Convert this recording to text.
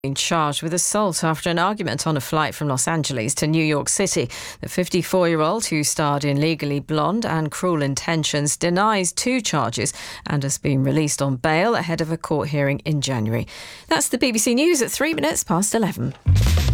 Been charged with assault after an argument on a flight from Los Angeles to New York City. The 54-year-old, who starred in Legally Blonde and Cruel Intentions, denies 2 charges and has been released on bail ahead of a court hearing in January. That's the BBC News at 3 minutes past 11.